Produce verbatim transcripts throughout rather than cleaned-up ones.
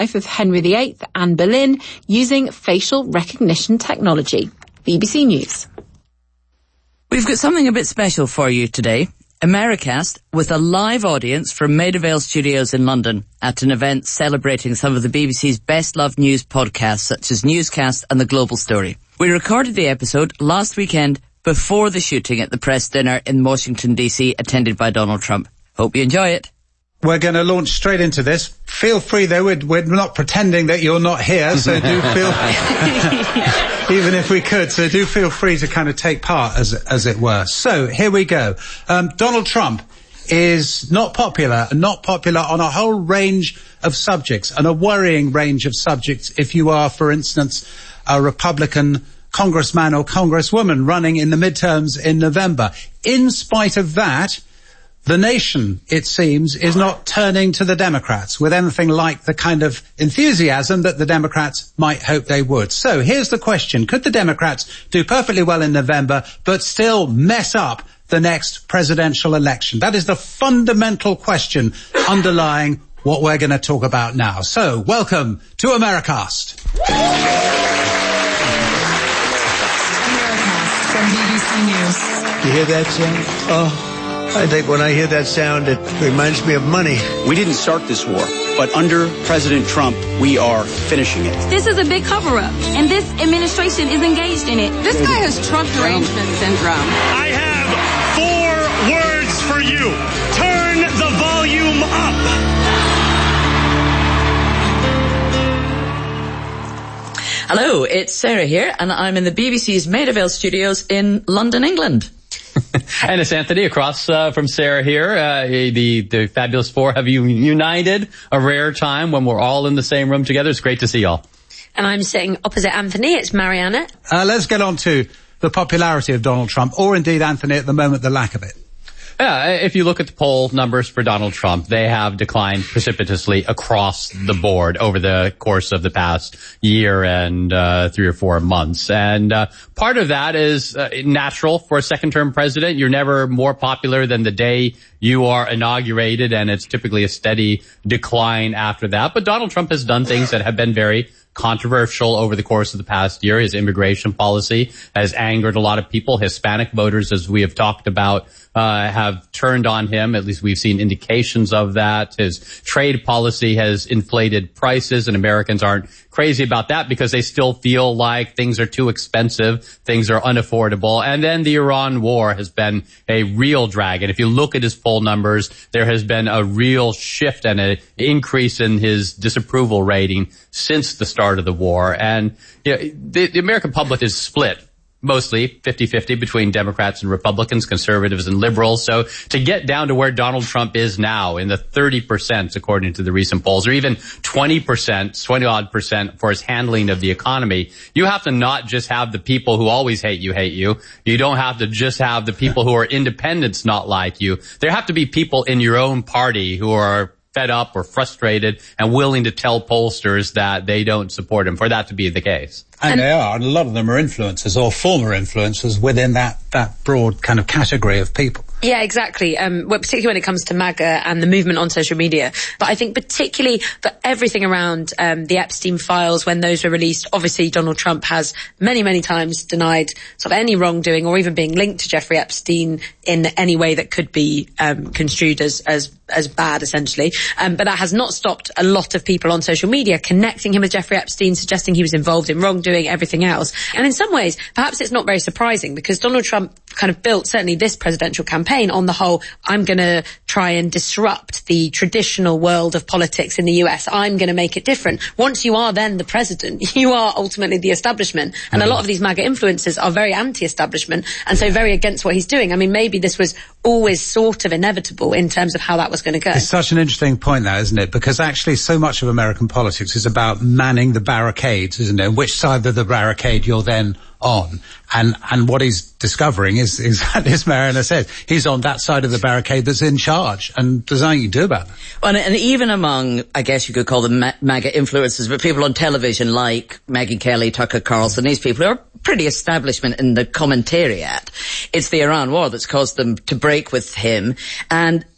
life of Henry the Eighth, Anne Boleyn, using facial recognition technology. B B C News. We've got something a bit special for you today. Americast with a live audience from Maida Vale Studios in London at an event celebrating some of the B B C's best-loved news podcasts such as Newscast and The Global Story. We recorded the episode last weekend before the shooting at the press dinner in Washington, D C, attended by Donald Trump. Hope you enjoy it. We're going to launch straight into this. Feel free, though, we're, we're not pretending that you're not here, so do feel, even if we could, so do feel free to kind of take part, as as it were. So, here we go. Um, Donald Trump is not popular, and not popular on a whole range of subjects, and a worrying range of subjects if you are, for instance, a Republican congressman or congresswoman running in the midterms in November. In spite of that, the nation, it seems, is not turning to the Democrats with anything like the kind of enthusiasm that the Democrats might hope they would. So here's the question. Could the Democrats do perfectly well in November but still mess up the next presidential election? That is the fundamental question underlying what we're going to talk about now. So welcome to Americast. Americast from B B C News. You hear that sound? Oh. I think when I hear that sound, it reminds me of money. We didn't start this war, but under President Trump, we are finishing it. This is a big cover-up, and this administration is engaged in it. This guy has Trump derangement syndrome. I have four words for you. Turn the volume up. Hello, it's Sarah here, and I'm in the B B C's Maida Vale Studios in London, England. And it's Anthony across uh, from Sarah here. Uh, the, the Fabulous Four have you united, a rare time when we're all in the same room together. It's great to see y'all. And I'm sitting opposite Anthony. It's Mariana. Uh, let's get on to the popularity of Donald Trump, or indeed, Anthony, at the moment, the lack of it. Yeah, if you look at the poll numbers for Donald Trump, they have declined precipitously across the board over the course of the past year and uh, three or four months. And uh, part of that is uh, natural for a second-term president. You're never more popular than the day you are inaugurated, and it's typically a steady decline after that. But Donald Trump has done things that have been very controversial over the course of the past year. His immigration policy has angered a lot of people. Hispanic voters, as we have talked about, uh, have turned on him. At least we've seen indications of that. His trade policy has inflated prices, and Americans aren't crazy about that because they still feel like things are too expensive, things are unaffordable. And then the Iran war has been a real drag. And if you look at his poll numbers, there has been a real shift and an increase in his disapproval rating since the start of the war. And you know, the, the American public is split, mostly fifty-fifty between Democrats and Republicans, conservatives and liberals. So to get down to where Donald Trump is now, in the thirty percent, according to the recent polls, or even twenty percent, twenty odd percent for his handling of the economy, you have to not just have the people who always hate you, hate you. You don't have to just have the people who are independents not like you. There have to be people in your own party who are fed up or frustrated and willing to tell pollsters that they don't support him for that to be the case. And, and they are, and a lot of them are influencers or former influencers within that, that broad kind of category of people. Yeah, exactly. Um, well, particularly when it comes to MAGA and the movement on social media. But I think particularly for everything around um, the Epstein files, when those were released, obviously Donald Trump has many, many times denied sort of any wrongdoing or even being linked to Jeffrey Epstein in any way that could be um, construed as, as as bad, essentially. Um, but that has not stopped a lot of people on social media connecting him with Jeffrey Epstein, suggesting he was involved in wrongdoing, everything else. And in some ways, perhaps it's not very surprising because Donald Trump kind of built, certainly this presidential campaign, on the whole, I'm going to try and disrupt the traditional world of politics in the U S. I'm going to make it different. Once you are then the president, you are ultimately the establishment. And a lot of these MAGA influencers are very anti-establishment and so very against what he's doing. I mean, maybe this was always sort of inevitable in terms of how that was going to go. It's such an interesting point, that, isn't it? Because actually so much of American politics is about manning the barricades, isn't it? Which side of the barricade you're then on. And, and what he's discovering is exactly as Mariana said. He's on that side of the barricade that's in charge, and there's nothing you can do about it. Well, and even among, I guess you could call them ma- MAGA influencers, but people on television like Megyn Kelly, Tucker Carlson, these people who are pretty establishment in the commentariat. It's the Iran war that's caused them to break with him. And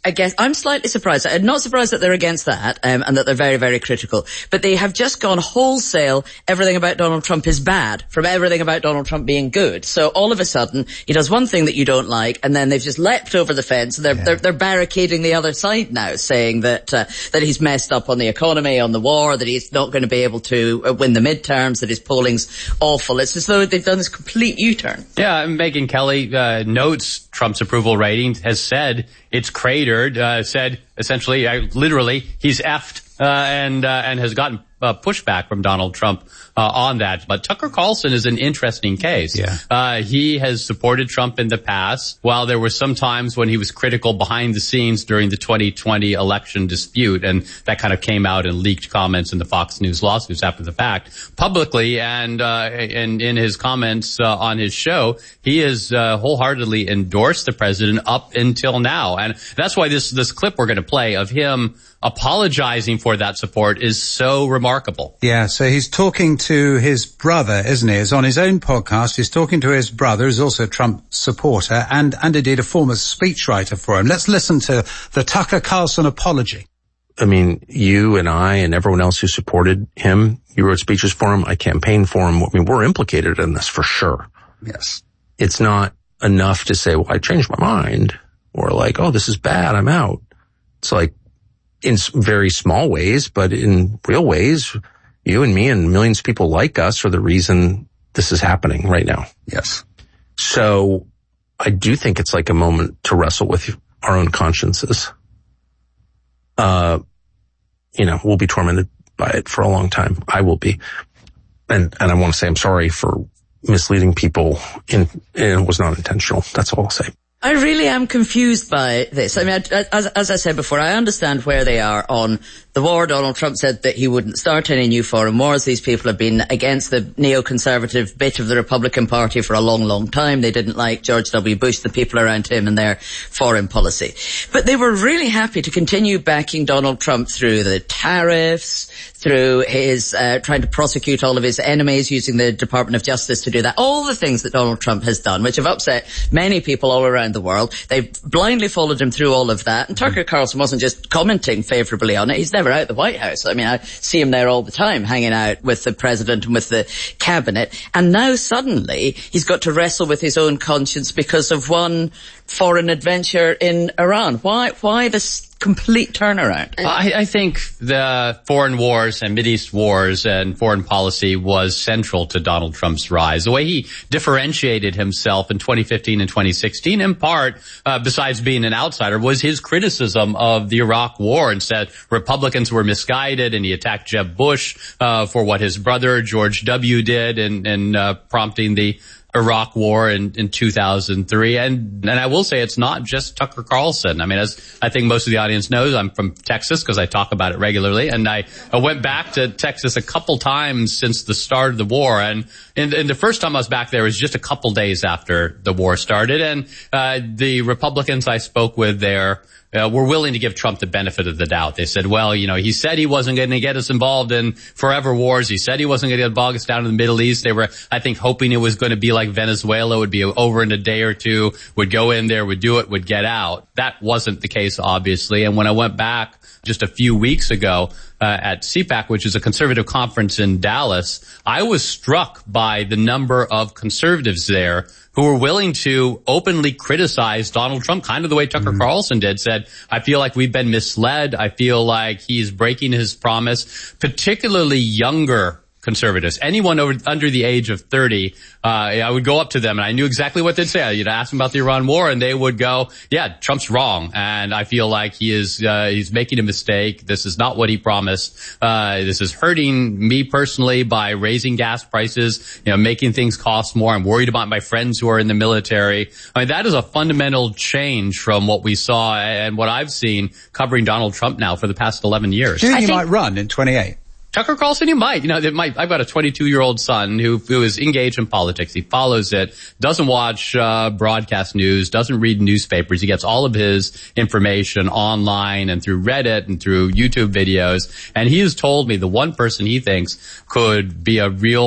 I guess I'm slightly surprised. I'm not surprised that they're against that, um, and that they're very, very critical. But they have just gone wholesale. Everything about Donald Trump is bad, from everything about Donald Trump being good. So all of a sudden, he does one thing that you don't like, and then they've just leapt over the fence. And they're, yeah. they're, they're barricading the other side now, saying that uh, that he's messed up on the economy, on the war, that he's not going to be able to uh, win the midterms, that his polling's awful. It's as though they've done this complete U-turn. Yeah, Megyn Kelly uh, notes Trump's approval rating, has said it's cratered, uh, said essentially, uh, literally, he's effed, uh, and, uh, and has gotten uh, pushback from Donald Trump uh, on that. But Tucker Carlson is an interesting case. Yeah. Uh, he has supported Trump in the past, while there were some times when he was critical behind the scenes during the twenty twenty election dispute, and that kind of came out in leaked comments in the Fox News lawsuits after the fact, publicly, and uh, in, in his comments uh, on his show, he has uh, wholeheartedly endorsed the president up until now. And that's why this, this clip we're going to play of him apologizing for that support is so remarkable. Yeah, so he's talking to his brother, isn't he? He's on his own podcast. He's talking to his brother, who's also a Trump supporter, and, and indeed a former speechwriter for him. Let's listen to the Tucker Carlson apology. I mean, you and I and everyone else who supported him, you wrote speeches for him, I campaigned for him. I mean, we're implicated in this for sure. Yes. It's not enough to say, well, I changed my mind, or like, oh, this is bad, I'm out. It's like, in very small ways, but in real ways, you and me and millions of people like us are the reason this is happening right now. Yes. So I do think it's like a moment to wrestle with our own consciences. Uh, you know, we'll be tormented by it for a long time. I will be. And, and I want to say I'm sorry for misleading people, in, and it was not intentional. That's all I'll say. I really am confused by this. I mean, as, as I said before, I understand where they are on the war. Donald Trump said that he wouldn't start any new foreign wars. These people have been against the neoconservative bit of the Republican Party for a long, long time. They didn't like George W. Bush, the people around him, and their foreign policy. But they were really happy to continue backing Donald Trump through the tariffs, through his uh, trying to prosecute all of his enemies, using the Department of Justice to do that. All the things that Donald Trump has done, which have upset many people all around the world. They've blindly followed him through all of that. And Tucker Carlson wasn't just commenting favourably on it. He's never out the White House. I mean, I see him there all the time, hanging out with the president and with the cabinet. And now suddenly he's got to wrestle with his own conscience because of one foreign adventure in Iran. Why, why this complete turnaround? I, I think the foreign wars and Mideast wars and foreign policy was central to Donald Trump's rise. The way he differentiated himself in twenty fifteen and twenty sixteen, in part, uh, besides being an outsider, was his criticism of the Iraq war and said Republicans were misguided, and he attacked Jeb Bush uh, for what his brother George W. did in, in uh, prompting the Iraq war in, in two thousand three. And, and I will say it's not just Tucker Carlson. I mean, as I think most of the audience knows, I'm from Texas because I talk about it regularly. And I, I went back to Texas a couple times since the start of the war. And, and, and the first time I was back there was just a couple days after the war started. And, uh, the Republicans I spoke with there, Uh, were willing to give Trump the benefit of the doubt. They said, well, you know, he said he wasn't going to get us involved in forever wars. He said he wasn't going to bog us down in the Middle East. They were, I think, hoping it was going to be like Venezuela, would be over in a day or two, would go in there, would do it, would get out. That wasn't the case, obviously. And when I went back just a few weeks ago uh, at C PAC, which is a conservative conference in Dallas, I was struck by the number of conservatives there who were willing to openly criticize Donald Trump, kind of the way Tucker mm-hmm. Carlson did, said, I feel like we've been misled. I feel like he's breaking his promise, particularly younger conservatives. Anyone over, under the age of thirty, uh, I would go up to them and I knew exactly what they'd say. You'd ask them about the Iran war and they would go, yeah, Trump's wrong. And I feel like he is, uh, he's making a mistake. This is not what he promised. Uh, this is hurting me personally by raising gas prices, you know, making things cost more. I'm worried about my friends who are in the military. I mean, that is a fundamental change from what we saw and what I've seen covering Donald Trump now for the past eleven years. Do you think I he think- might run in twenty-eight? Tucker Carlson, he might. You know, it might. I've got a twenty-two-year-old son who who is engaged in politics. He follows it, doesn't watch uh broadcast news, doesn't read newspapers. He gets all of his information online and through Reddit and through YouTube videos. And he has told me the one person he thinks could be a real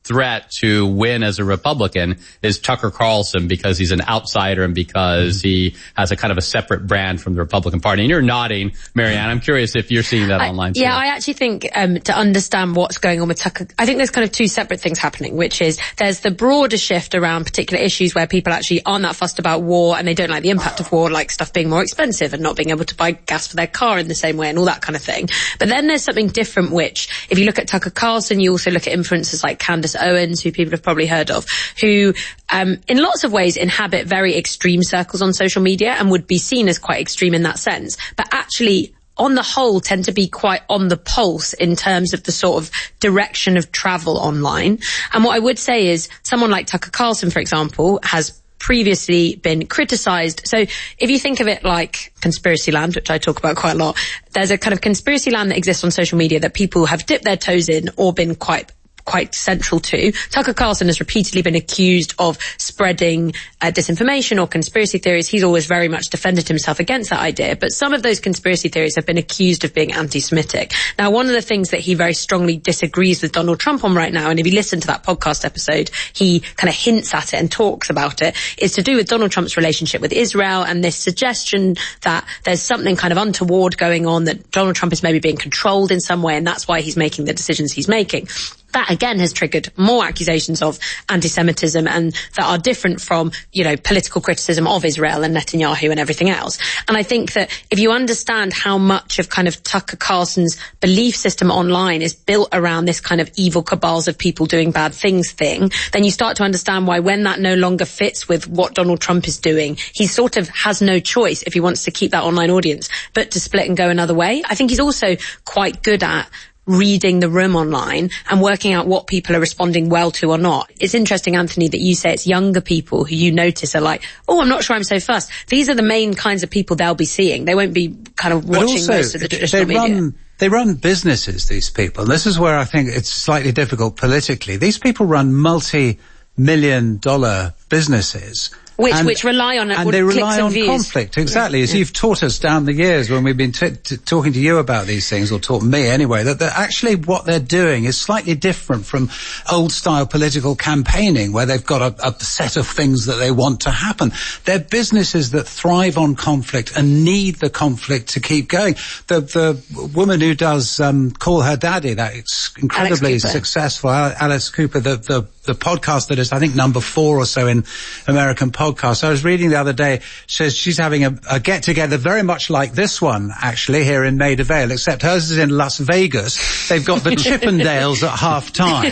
threat to win as a Republican is Tucker Carlson, because he's an outsider and because he has a kind of a separate brand from the Republican Party. And you're nodding, Marianne. I'm curious if you're seeing that I, online too. Yeah, I actually think um, to understand what's going on with Tucker, I think there's kind of two separate things happening, which is there's the broader shift around particular issues where people actually aren't that fussed about war and they don't like the impact of war, like stuff being more expensive and not being able to buy gas for their car in the same way and all that kind of thing. But then there's something different, which if you look at Tucker Carlson, you also look at influencers like Candace Owens, who people have probably heard of, who um, in lots of ways inhabit very extreme circles on social media and would be seen as quite extreme in that sense, but actually on the whole tend to be quite on the pulse in terms of the sort of direction of travel online. And what I would say is someone like Tucker Carlson, for example, has previously been criticised. So if you think of it like conspiracy land, which I talk about quite a lot, there's a kind of conspiracy land that exists on social media that people have dipped their toes in or been quite quite central to. Tucker Carlson has repeatedly been accused of spreading uh, disinformation or conspiracy theories. He's always very much defended himself against that idea. But some of those conspiracy theories have been accused of being anti-Semitic. Now, one of the things that he very strongly disagrees with Donald Trump on right now, and if you listen to that podcast episode, he kind of hints at it and talks about it, is to do with Donald Trump's relationship with Israel and this suggestion that there's something kind of untoward going on, that Donald Trump is maybe being controlled in some way, and that's why he's making the decisions he's making. That again has triggered more accusations of anti-Semitism and that are different from, you know, political criticism of Israel and Netanyahu and everything else. And I think that if you understand how much of kind of Tucker Carlson's belief system online is built around this kind of evil cabals of people doing bad things thing, then you start to understand why when that no longer fits with what Donald Trump is doing, he sort of has no choice if he wants to keep that online audience, but to split and go another way. I think he's also quite good at reading the room online and working out what people are responding well to or not. It's interesting, Anthony, that you say it's younger people who you notice are like, oh, I'm not sure I'm so fussed. These are the main kinds of people they'll be seeing. They won't be kind of watching also, most of the traditional they media. Run, they run businesses, these people. This is where I think it's slightly difficult politically. These people run multi-million dollar businesses. Which, and, which rely on and they rely and on views. conflict, exactly. As yeah. you've taught us down the years when we've been t- t- talking to you about these things, or taught me anyway, that actually what they're doing is slightly different from old-style political campaigning, where they've got a, a set of things that they want to happen. They're businesses that thrive on conflict and need the conflict to keep going. The the woman who does um, Call Her Daddy, that incredibly successful Alice Cooper, the the the podcast that is, I think, number four or so in American podcasts. I was reading the other day, says she's having a, a get-together very much like this one, actually, here in Maida Vale, except hers is in Las Vegas. They've got the Chippendales at half-time,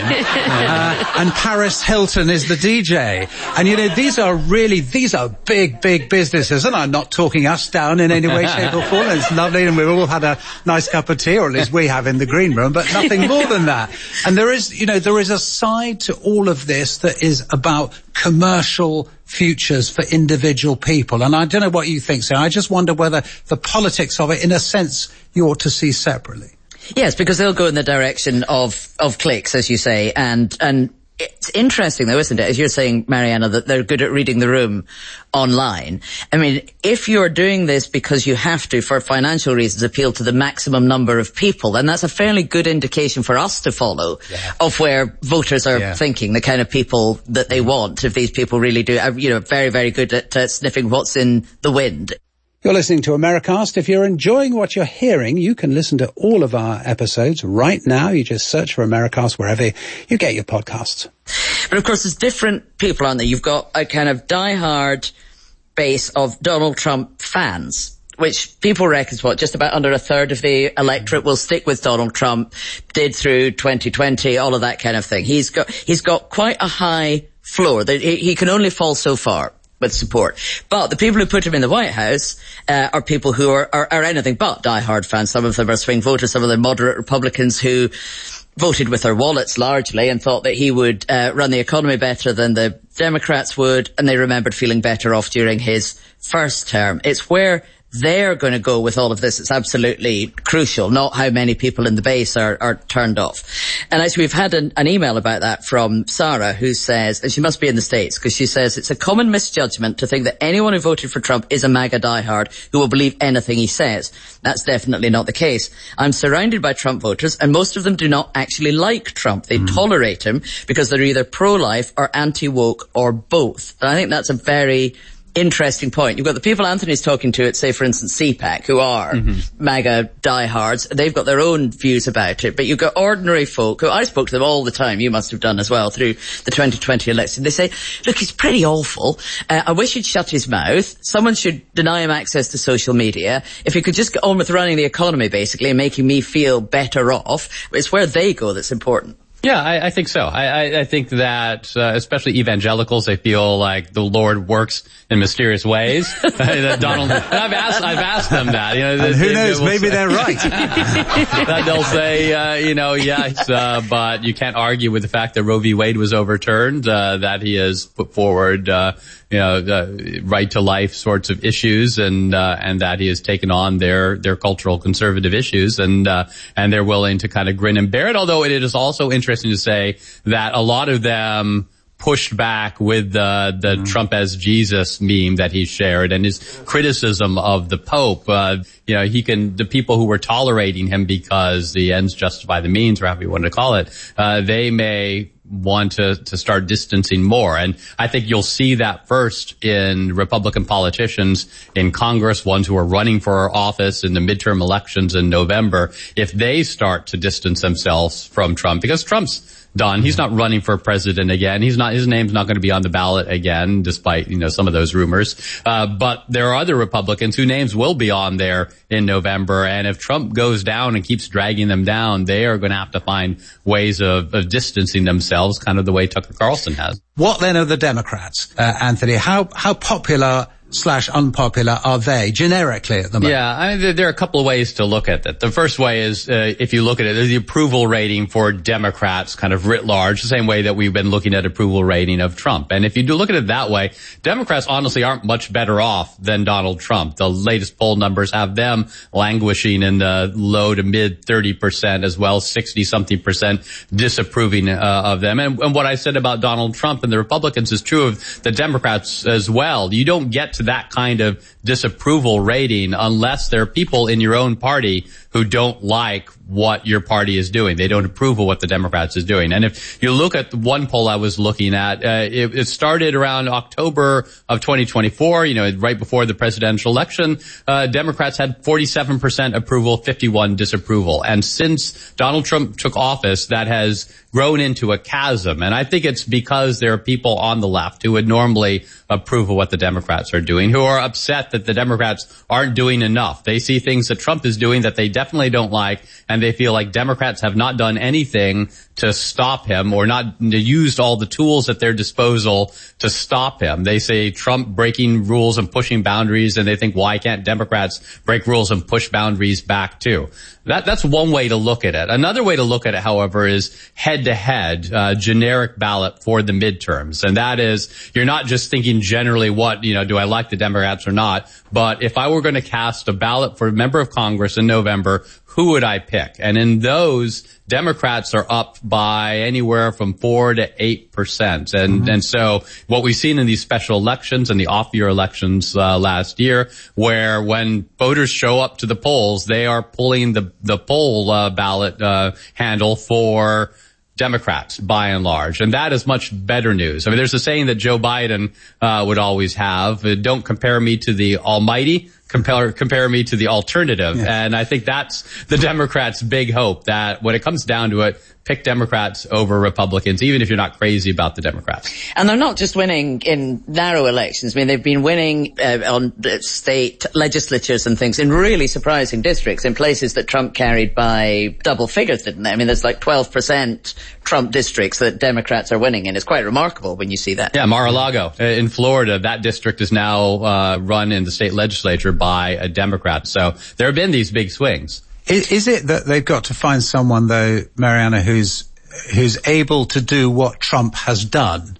uh, and Paris Hilton is the D J. And, you know, these are really, these are big, big businesses, and I'm not talking us down in any way, shape or form. It's lovely, and we've all had a nice cup of tea, or at least we have in the green room, but nothing more than that. And there is, you know, there is a side to all of this that is about commercial futures for individual people. And I don't know what you think, so I just wonder whether the politics of it, in a sense, you ought to see separately. Yes, because they'll go in the direction of, of clicks, as you say, and, and it's interesting though, isn't it? As you're saying, Mariana, that they're good at reading the room online. I mean, if you're doing this because you have to, for financial reasons, appeal to the maximum number of people, then that's a fairly good indication for us to follow yeah. of where voters are yeah. thinking, the kind of people that they want, if these people really do, you know, very, very good at uh, sniffing what's in the wind. You're listening to Americast. If you're enjoying what you're hearing, you can listen to all of our episodes right now. You just search for Americast wherever you get your podcasts. But of course, there's different people, aren't there? You've got a kind of diehard base of Donald Trump fans, which people reckon is what, just about under a third of the electorate will stick with Donald Trump, did through twenty twenty, all of that kind of thing. He's got, he's got quite a high floor. He, he can only fall so far with support. But the people who put him in the White House uh, are people who are, are, are anything but diehard fans. Some of them are swing voters, some of them moderate Republicans who voted with their wallets largely and thought that he would uh, run the economy better than the Democrats would, and they remembered feeling better off during his first term. It's where they're going to go with all of this. It's absolutely crucial, not how many people in the base are, are turned off. And actually, we've had an, an email about that from Sarah, who says, and she must be in the States, because she says it's a common misjudgment to think that anyone who voted for Trump is a MAGA diehard who will believe anything he says. That's definitely not the case. I'm surrounded by Trump voters, and most of them do not actually like Trump. They mm. tolerate him because they're either pro-life or anti-woke or both. And I think that's a very interesting point. You've got the people Anthony's talking to at, say, for instance, C PAC, who are mm-hmm. MAGA diehards. They've got their own views about it. But you've got ordinary folk who, I spoke to them all the time, you must have done as well, through the twenty twenty election. They say, look, he's pretty awful. Uh, I wish he'd shut his mouth. Someone should deny him access to social media. If he could just get on with running the economy, basically, and making me feel better off. It's where they go that's important. Yeah, I, I think so. I, I, I think that, uh, especially evangelicals, they feel like the Lord works in mysterious ways. that Donald, and I've asked, I've asked them that. You know, and they, who they, knows? They maybe say, they're right. that they'll say, uh, you know, yes, uh, but you can't argue with the fact that Roe v. Wade was overturned. Uh, that he has put forward, uh, you know, uh, right to life sorts of issues, and uh, and that he has taken on their their cultural conservative issues, and uh, and they're willing to kind of grin and bear it. Although it is also interesting to say that a lot of them pushed back with the the mm. Trump as Jesus meme that he shared, and his criticism of the Pope. Uh, you know, he can, the people who were tolerating him because the ends justify the means, or however you want to call it, uh, they may want to, to start distancing more. And I think you'll see that first in Republican politicians in Congress, ones who are running for office in the midterm elections in November, if they start to distance themselves from Trump, because Trump's done. He's not running for president again. He's not, his name's not going to be on the ballot again, despite, you know, some of those rumors. Uh, but there are other Republicans whose names will be on there in November. And if Trump goes down and keeps dragging them down, they are going to have to find ways of, of distancing themselves, kind of the way Tucker Carlson has. What then are the Democrats, uh, Anthony? How, how popular slash unpopular are they generically at the moment? Yeah, I mean, there are a couple of ways to look at that. The first way is, uh, if you look at it, the approval rating for Democrats kind of writ large, the same way that we've been looking at approval rating of Trump. And if you do look at it that way, Democrats honestly aren't much better off than Donald Trump. The latest poll numbers have them languishing in the low to mid thirty percent as well, sixty something percent disapproving uh, of them. And, and what I said about Donald Trump and the Republicans is true of the Democrats as well. You don't get to that kind of disapproval rating unless there are people in your own party who don't like what your party is doing. They don't approve of what the Democrats is doing. And if you look at the one poll I was looking at, uh, it, it started around October of twenty twenty-four, you know, right before the presidential election. Uh, Democrats had forty-seven percent approval, fifty-one disapproval. And since Donald Trump took office, that has grown into a chasm. And I think it's because there are people on the left who would normally approve of what the Democrats are doing, who are upset that the Democrats aren't doing enough. They see things that Trump is doing that they definitely don't like, and they feel like Democrats have not done anything to stop him, or not used all the tools at their disposal to stop him. They say Trump breaking rules and pushing boundaries, and they think, why can't Democrats break rules and push boundaries back too? That, that's one way to look at it. Another way to look at it, however, is head-to-head, uh, generic ballot for the midterms. And that is, you're not just thinking generally what, you know, do I like the Democrats or not? But if I were going to cast a ballot for a member of Congress in November, who would I pick? And in those, Democrats are up by anywhere from four to eight percent. And, mm-hmm. and so what we've seen in these special elections and the off-year elections, uh, last year, where when voters show up to the polls, they are pulling the, the poll, uh, ballot, uh, handle for Democrats, by and large. And that is much better news. I mean, there's a saying that Joe Biden, uh, would always have, uh, don't compare me to the almighty, compare, compare me to the alternative. Yes. And I think that's the Democrats' big hope, that when it comes down to it, pick Democrats over Republicans, even if you're not crazy about the Democrats. And they're not just winning in narrow elections. I mean, they've been winning uh, on state legislatures and things in really surprising districts, in places that Trump carried by double figures, didn't they? I mean, there's like twelve percent Trump districts that Democrats are winning in. It's quite remarkable when you see that. Yeah, Mar-a-Lago uh, in Florida, that district is now uh, run in the state legislature by a Democrat. So there have been these big swings. Is, is it that they've got to find someone, though, Mariana, who's who's able to do what Trump has done?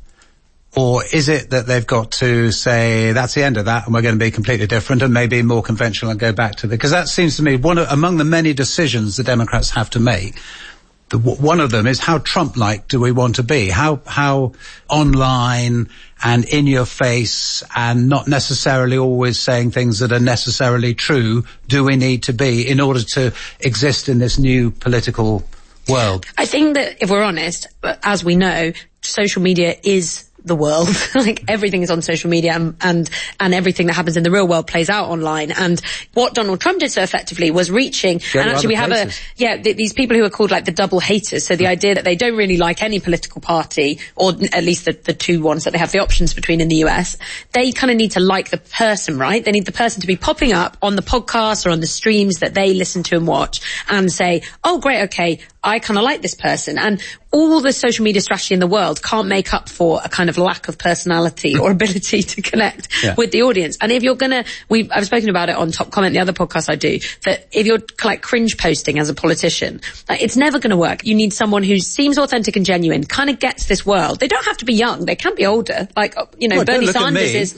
Or is it that they've got to say, that's the end of that, and we're going to be completely different and maybe more conventional and go back to the... Because that seems to me, one of, among the many decisions the Democrats have to make, The, one of them is how Trump-like do we want to be? How, how online and in your face and not necessarily always saying things that are necessarily true do we need to be in order to exist in this new political world? I think that if we're honest, as we know, social media is the world. Like everything is on social media, and, and and everything that happens in the real world plays out online. And what Donald Trump did so effectively was reaching, Go and actually we have places. a, yeah, th- these people who are called like the double haters. So the idea that they don't really like any political party, or at least the, the two ones that they have the options between in the U S, they kind of need to like the person, right? They need the person to be popping up on the podcast or on the streams that they listen to and watch and say, oh great, okay, I kind of like this person. And all the social media strategy in the world can't make up for a kind of lack of personality or ability to connect yeah. with the audience. And if you're gonna, we've, I've spoken about it on Top Comment, the other podcast I do, that if you're like cringe posting as a politician, like it's never gonna work. You need someone who seems authentic and genuine, kind of gets this world. They don't have to be young, they can be older. Like, you know, well, Bernie Sanders is...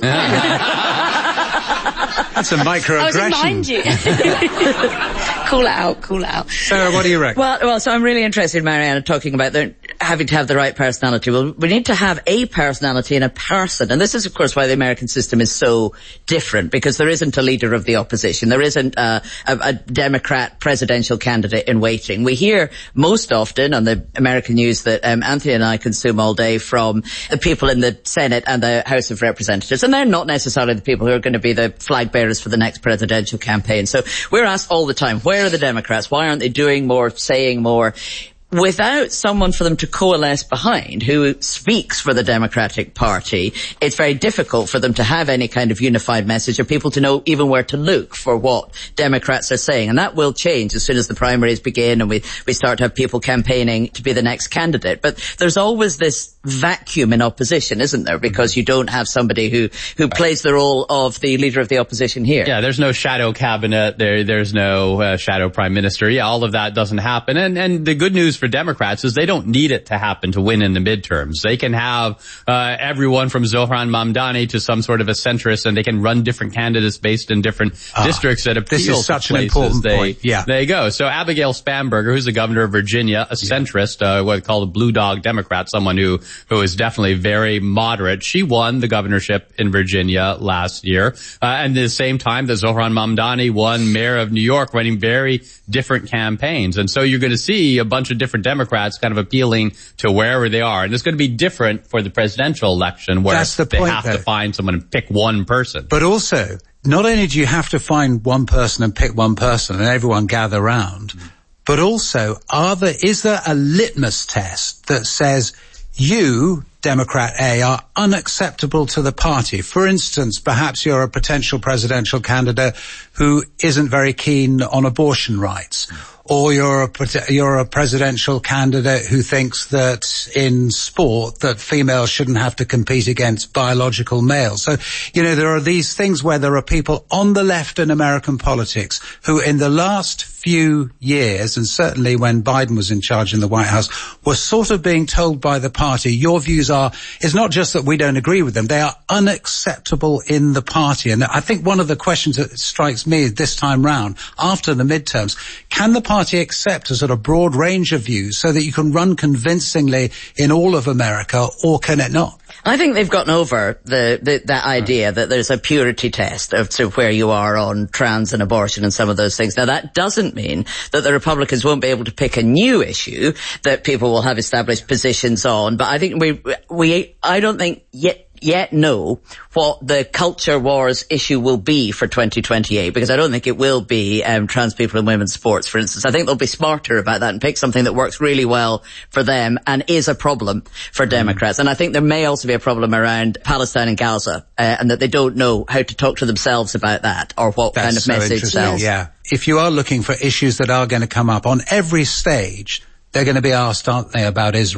That's a microaggression. I was behind you. Call it out, call it out. Sarah, what do you reckon? Well, well, so I'm really interested, Marianne, talking about the, having to have the right personality. Well, we need to have a personality in a person. And this is, of course, why the American system is so different, because there isn't a leader of the opposition. There isn't a, a, a Democrat presidential candidate in waiting. We hear most often on the American news that um, Anthony and I consume all day from the people in the Senate and the House of Representatives. And they're not necessarily the people who are going to be the flag bearers for the next presidential campaign. So we're asked all the time, where are the Democrats? Why aren't they doing more, saying more? Without someone for them to coalesce behind who speaks for the Democratic Party, it's very difficult for them to have any kind of unified message or people to know even where to look for what Democrats are saying. And that will change as soon as the primaries begin and we, we start to have people campaigning to be the next candidate. But there's always this vacuum in opposition, isn't there? Because you don't have somebody who, who plays the role of the leader of the opposition here. Yeah, there's no shadow cabinet. There, there's no uh, shadow prime minister. Yeah, all of that doesn't happen. And, and the good news for Democrats is they don't need it to happen to win in the midterms. They can have uh, everyone from Zohran Mamdani to some sort of a centrist, and they can run different candidates based in different ah, districts that appeal this is such to an places. important they, point. Yeah, there you go. So Abigail Spanberger, who's the governor of Virginia, a centrist, uh, what they call a blue dog Democrat, someone who who is definitely very moderate. She won the governorship in Virginia last year, uh, and at the same time that Zohran Mamdani won mayor of New York, running very different campaigns. And so you're going to see a bunch of different Democrats kind of appealing to wherever they are. And it's going to be different for the presidential election where That's the they point, have though. to find someone and pick one person. But also, not only do you have to find one person and pick one person and everyone gather round, mm. but also, are there, is there a litmus test that says you, Democrat A, are unacceptable to the party? For instance, perhaps you're a potential presidential candidate who isn't very keen on abortion rights. Or you're a, you're a presidential candidate who thinks that in sport that females shouldn't have to compete against biological males. So, you know, there are these things where there are people on the left in American politics who in the last few years, and certainly when Biden was in charge in the White House, were sort of being told by the party, your views are, it's not just that we don't agree with them, they are unacceptable in the party. And I think one of the questions that strikes me this time round, after the midterms, can the party accept a sort of broad range of views so that you can run convincingly in all of America, or can it not? I think they've gotten over the, the that idea that there's a purity test of to where you are on trans and abortion and some of those things. Now that doesn't mean that the Republicans won't be able to pick a new issue that people will have established positions on, but I think we we I don't think yet yet know what the culture wars issue will be for twenty twenty-eight, because I don't think it will be um, trans people in women's sports, for instance. I think they'll be smarter about that and pick something that works really well for them and is a problem for mm. Democrats. And I think there may also be a problem around Palestine and Gaza, uh, and that they don't know how to talk to themselves about that or what That's kind of so message sells. Yeah. If you are looking for issues that are going to come up on every stage, they're going to be asked, aren't they, about Israel?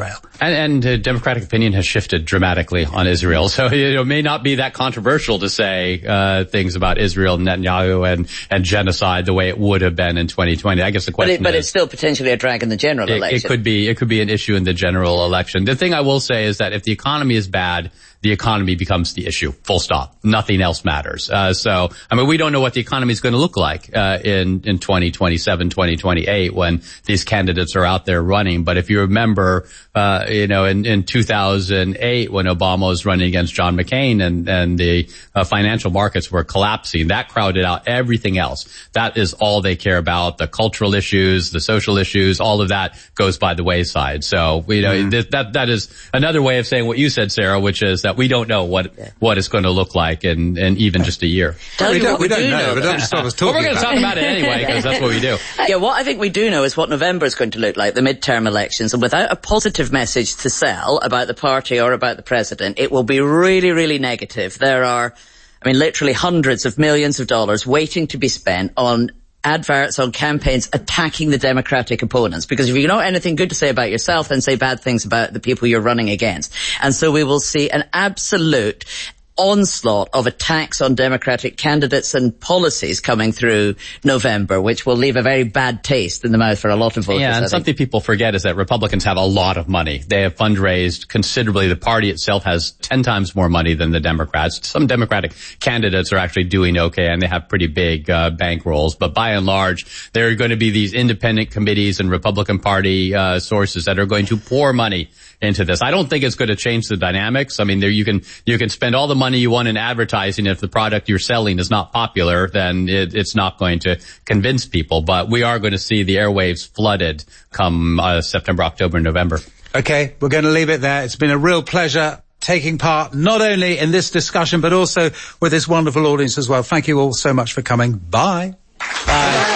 And, and uh, Democratic opinion has shifted dramatically on Israel. So you know, it may not be that controversial to say uh, things about Israel, Netanyahu, and, and genocide the way it would have been in twenty twenty. I guess the question but, it, but is, it's still potentially a drag in the general it, election. It could be. It could be an issue in the general election. The thing I will say is that if the economy is bad, the economy becomes the issue. Full stop. Nothing else matters. Uh, so, I mean, we don't know what the economy is going to look like uh, in in twenty twenty-seven, twenty twenty-eight when these candidates are out there running. But if you remember, uh, you know, in, in two thousand eight when Obama was running against John McCain and and the uh, financial markets were collapsing, that crowded out everything else. That is all they care about. The cultural issues, the social issues, all of that goes by the wayside. So, you know, mm. th- that that is another way of saying what you said, Sarah, which is that we don't know what yeah. what it's going to look like in, in even just a year. We don't, we don't know, but don't stop us talking well, we're going to talk about it anyway, because that's what we do. Yeah, what I think we do know is what November is going to look like, the midterm elections, and without a positive message to sell about the party or about the president, it will be really, really negative. There are, I mean, literally hundreds of millions of dollars waiting to be spent on adverts, on campaigns attacking the Democratic opponents. Because if you know anything good to say about yourself, then say bad things about the people you're running against. And so we will see an absolute onslaught of attacks on Democratic candidates and policies coming through November, which will leave a very bad taste in the mouth for a lot of voters. Yeah, and something people forget is that Republicans have a lot of money. They have fundraised considerably. The party itself has ten times more money than the Democrats. Some Democratic candidates are actually doing okay, and they have pretty big uh, bankrolls. But by and large, there are going to be these independent committees and Republican Party uh, sources that are going to pour money into this. I don't think it's going to change the dynamics. I mean, there you can you can spend all the money you want in advertising. If the product you're selling is not popular, then it, it's not going to convince people. But we are going to see the airwaves flooded come uh, September, October, November. Okay, we're going to leave it there. It's been a real pleasure taking part not only in this discussion, but also with this wonderful audience as well. Thank you all so much for coming. Bye. Bye.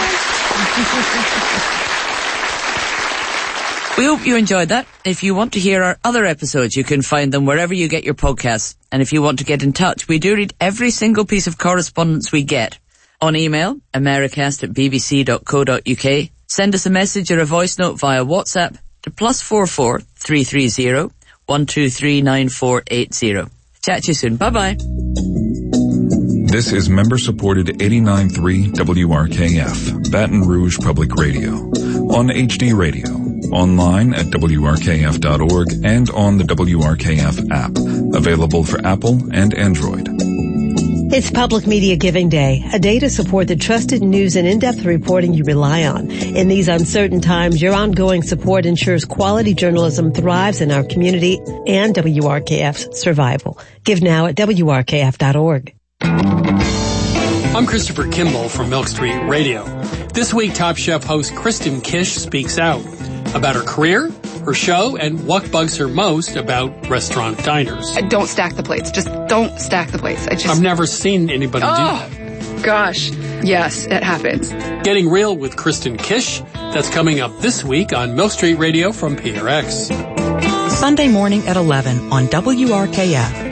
We hope you enjoyed that. If you want to hear our other episodes, you can find them wherever you get your podcasts. And if you want to get in touch, we do read every single piece of correspondence we get. On email, americast at bbc.co.uk. Send us a message or a voice note via WhatsApp to plus four four three three zero one two three nine four eight zero. Chat to you soon. Bye-bye. This is member-supported eighty-nine point three W R K F, Baton Rouge Public Radio. On H D Radio, online at W R K F dot org, and on the W R K F app, available for Apple and Android. It's Public Media Giving Day, a day to support the trusted news and in-depth reporting you rely on. In these uncertain times, your ongoing support ensures quality journalism thrives in our community and W R K F's survival. Give now at W R K F dot org. I'm Christopher Kimball from Milk Street Radio. This week, Top Chef host Kristen Kish speaks out about her career, her show, and what bugs her most about restaurant diners. Don't stack the plates. Just don't stack the plates. I just... I've never seen anybody oh, do that. Gosh. Yes, it happens. Getting Real with Kristen Kish. That's coming up this week on Milk Street Radio from P R X. Sunday morning at eleven on W R K F.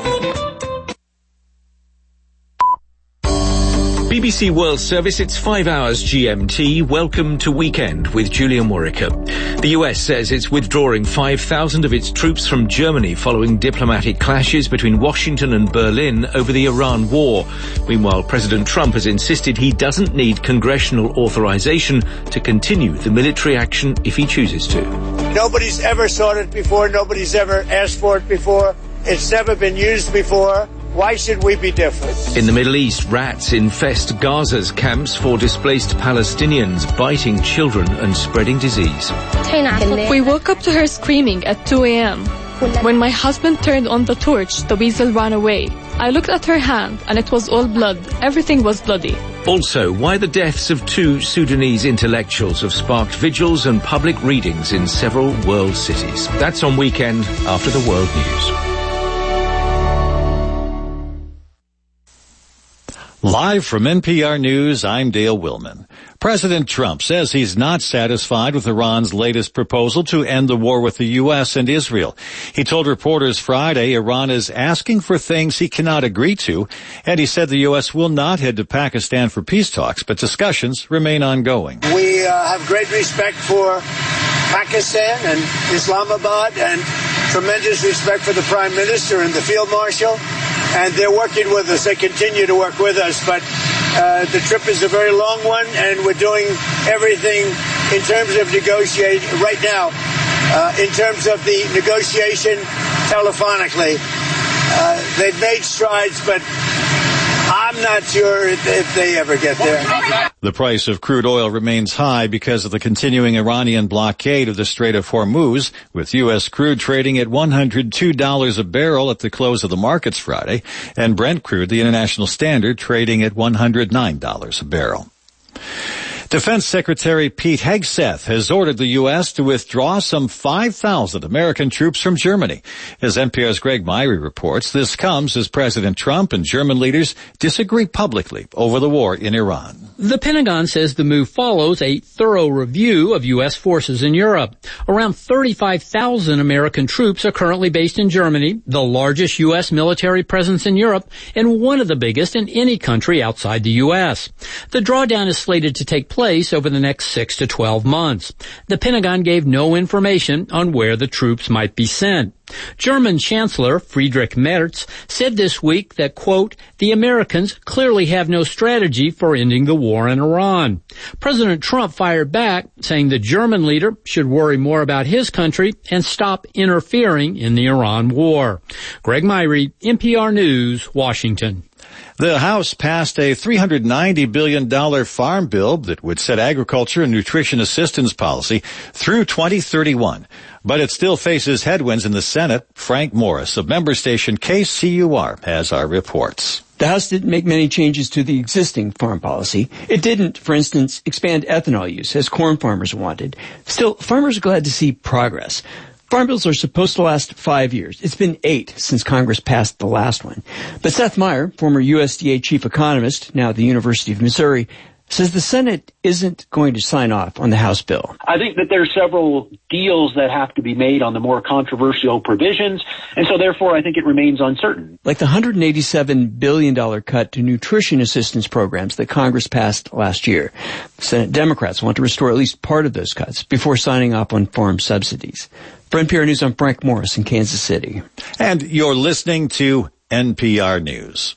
B B C World Service, it's five hours G M T. Welcome to Weekend with Julian Warwicker. The U S says it's withdrawing five thousand of its troops from Germany following diplomatic clashes between Washington and Berlin over the Iran war. Meanwhile, President Trump has insisted he doesn't need congressional authorization to continue the military action if he chooses to. Nobody's ever sought it before. Nobody's ever asked for it before. It's never been used before. Why should we be different? In the Middle East, rats infest Gaza's camps for displaced Palestinians, biting children and spreading disease. We woke up to her screaming at two a.m. When my husband turned on the torch, the weasel ran away. I looked at her hand, and it was all blood. Everything was bloody. Also, why the deaths of two Sudanese intellectuals have sparked vigils and public readings in several world cities. That's on Weekend after the World News. Live from N P R News, I'm Dale Willman. President Trump says he's not satisfied with Iran's latest proposal to end the war with the U S and Israel. He told reporters Friday Iran is asking for things he cannot agree to, and he said the U S will not head to Pakistan for peace talks, but discussions remain ongoing. We uh, have great respect for Pakistan and Islamabad, and tremendous respect for the Prime Minister and the Field Marshal. And they're working with us. They continue to work with us. But uh, the trip is a very long one, and we're doing everything in terms of negotiate right now, uh, in terms of the negotiation telephonically. Uh, they've made strides, but I'm not sure if, if they ever get there. The price of crude oil remains high because of the continuing Iranian blockade of the Strait of Hormuz, with U S crude trading at one hundred two dollars a barrel at the close of the markets Friday, and Brent crude, the international standard, trading at one hundred nine dollars a barrel. Defense Secretary Pete Hegseth has ordered the U S to withdraw some five thousand American troops from Germany. As N P R's Greg Myrie reports, this comes as President Trump and German leaders disagree publicly over the war in Iran. The Pentagon says the move follows a thorough review of U S forces in Europe. Around thirty-five thousand American troops are currently based in Germany, the largest U S military presence in Europe, and one of the biggest in any country outside the U S. The drawdown is slated to take place over the next six to twelve months. The Pentagon gave no information on where the troops might be sent. German Chancellor Friedrich Merz said this week that, quote, the Americans clearly have no strategy for ending the war in Iran. President Trump fired back, saying the German leader should worry more about his country and stop interfering in the Iran war. Greg Myrie, N P R News, Washington. The House passed a three hundred ninety billion dollars farm bill that would set agriculture and nutrition assistance policy through twenty thirty-one. But it still faces headwinds in the Senate. Frank Morris of member station K C U R has our reports. The House didn't make many changes to the existing farm policy. It didn't, for instance, expand ethanol use, as corn farmers wanted. Still, farmers are glad to see progress. Farm bills are supposed to last five years. It's been eight since Congress passed the last one. But Seth Meyer, former U S D A chief economist, now at the University of Missouri, says the Senate isn't going to sign off on the House bill. I think that there are several deals that have to be made on the more controversial provisions, and so therefore I think it remains uncertain. Like the one hundred eighty-seven billion dollars cut to nutrition assistance programs that Congress passed last year. Senate Democrats want to restore at least part of those cuts before signing off on farm subsidies. For N P R News, I'm Frank Morris in Kansas City. And you're listening to N P R News.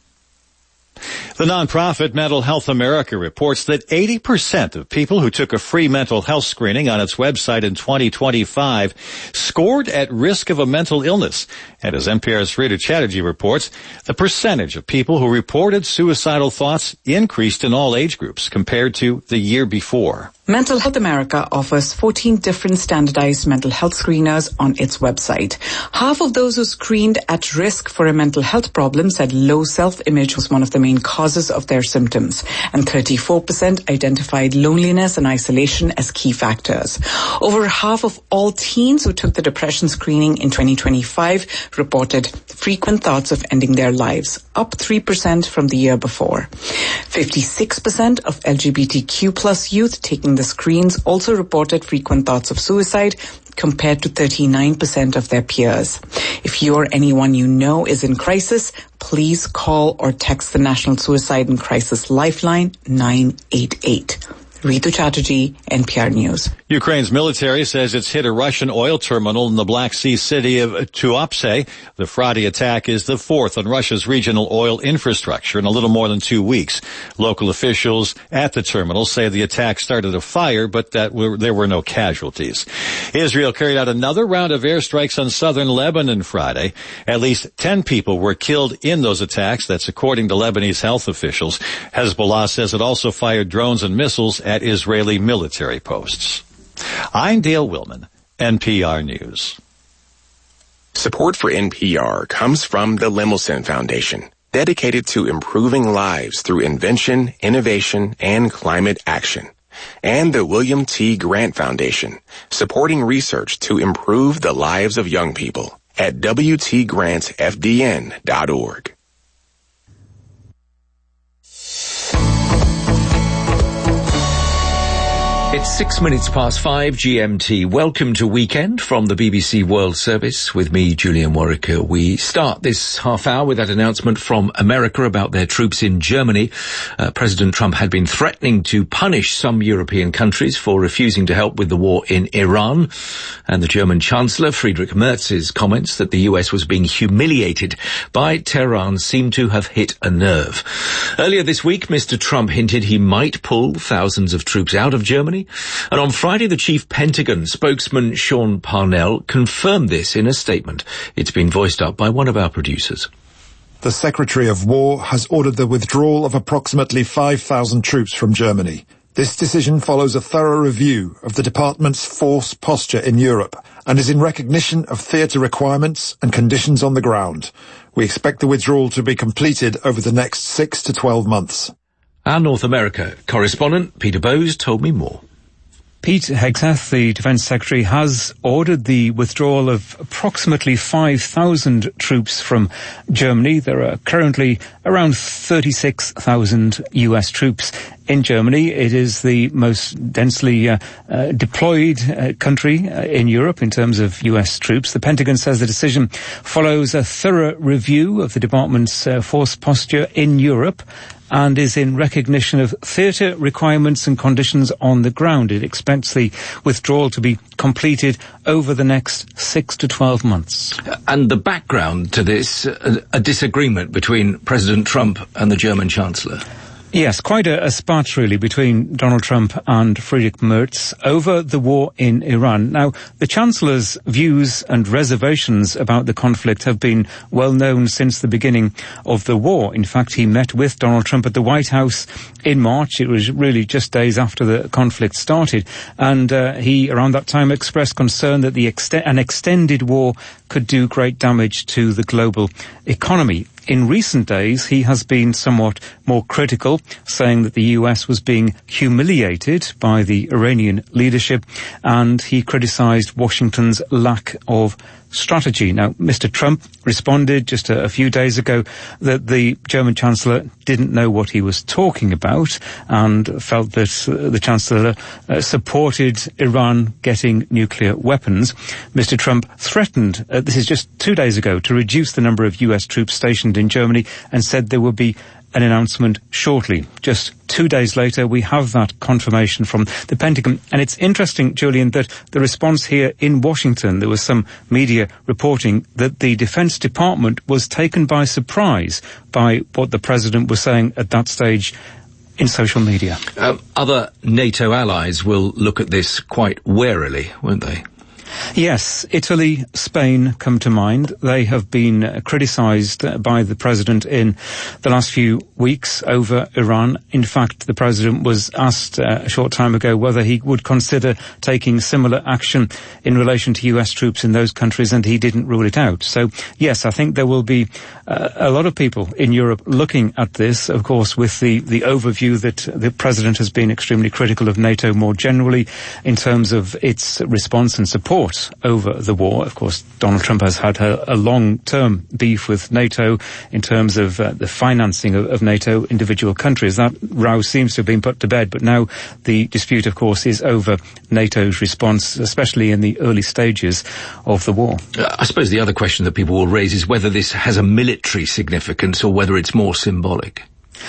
The nonprofit Mental Health America reports that eighty percent of people who took a free mental health screening on its website in twenty twenty-five scored at risk of a mental illness. And as N P R's Rita Chatterjee reports, the percentage of people who reported suicidal thoughts increased in all age groups compared to the year before. Mental Health America offers fourteen different standardized mental health screeners on its website. Half of those who screened at risk for a mental health problem said low self-image was one of the main causes of their symptoms, and thirty-four percent identified loneliness and isolation as key factors. Over half of all teens who took the depression screening in twenty twenty-five reported frequent thoughts of ending their lives, up three percent from the year before. fifty-six percent of L G B T Q plus youth taking the screens also reported frequent thoughts of suicide, compared to thirty-nine percent of their peers. If you or anyone you know is in crisis, please call or text the National Suicide and Crisis Lifeline nine eight eight. Ritu Chatterjee, N P R News. Ukraine's military says it's hit a Russian oil terminal in the Black Sea city of Tuapse. The Friday attack is the fourth on Russia's regional oil infrastructure in a little more than two weeks. Local officials at the terminal say the attack started a fire, but that were, there were no casualties. Israel carried out another round of airstrikes on southern Lebanon Friday. At least ten people were killed in those attacks. That's according to Lebanese health officials. Hezbollah says it also fired drones and missiles at Israeli military posts. I'm Dale Willman, N P R News. Support for N P R comes from the Lemelson Foundation, dedicated to improving lives through invention, innovation, and climate action. And the William T. Grant Foundation, supporting research to improve the lives of young people at W T grants F D N dot org. It's six minutes past five G M T. Welcome to Weekend from the B B C World Service with me, Julian Warwicker. We start this half hour with that announcement from America about their troops in Germany. Uh, President Trump had been threatening to punish some European countries for refusing to help with the war in Iran. And the German Chancellor, Friedrich Merz's comments that the U S was being humiliated by Tehran seem to have hit a nerve. Earlier this week, Mister Trump hinted he might pull thousands of troops out of Germany. And on Friday, the chief Pentagon spokesman Sean Parnell confirmed this in a statement. It's been voiced up by one of our producers. The Secretary of War has ordered the withdrawal of approximately five thousand troops from Germany. This decision follows a thorough review of the department's force posture in Europe and is in recognition of theatre requirements and conditions on the ground. We expect the withdrawal to be completed over the next six to twelve months. Our North America correspondent, Peter Bowes, told me more. Pete Hegseth, the Defence Secretary, has ordered the withdrawal of approximately five thousand troops from Germany. There are currently around thirty-six thousand U S troops in Germany. It is the most densely uh, uh, deployed uh, country uh, in Europe in terms of U S troops. The Pentagon says the decision follows a thorough review of the department's uh, force posture in Europe and is in recognition of theatre requirements and conditions on the ground. It expects the withdrawal to be completed over the next six to twelve months. And the background to this, a, a disagreement between President Trump and the German Chancellor. Yes, quite a, a spat, really, between Donald Trump and Friedrich Merz over the war in Iran. Now, the Chancellor's views and reservations about the conflict have been well known since the beginning of the war. In fact, he met with Donald Trump at the White House in March. It was really just days after the conflict started. And uh, he, around that time, expressed concern that the ext- an extended war could do great damage to the global economy. In recent days, he has been somewhat more critical, saying that the U S was being humiliated by the Iranian leadership, and he criticized Washington's lack of strategy. Now, Mister Trump responded just a, a few days ago that the German Chancellor didn't know what he was talking about and felt that uh, the Chancellor uh, supported Iran getting nuclear weapons. Mister Trump threatened, uh, this is just two days ago, to reduce the number of U S troops stationed in Germany and said there would be an announcement shortly. Just two days later, we have that confirmation from the Pentagon. And it's interesting, Julian, that the response here in Washington, there was some media reporting that the Defense Department was taken by surprise by what the President was saying at that stage in social media. Um, other NATO allies will look at this quite warily, won't they? Yes, Italy, Spain come to mind. They have been uh, criticised uh, by the President in the last few weeks over Iran. In fact, the President was asked uh, a short time ago whether he would consider taking similar action in relation to U S troops in those countries, and he didn't rule it out. So, yes, I think there will be uh, a lot of people in Europe looking at this, of course, with the, the overview that the President has been extremely critical of NATO more generally in terms of its response and support over the war. Of course, Donald Trump has had a, a long-term beef with NATO in terms of uh, the financing of, of NATO individual countries. That row seems to have been put to bed, but now the dispute, of course, is over NATO's response, especially in the early stages of the war. Uh, I suppose the other question that people will raise is whether this has a military significance or whether it's more symbolic.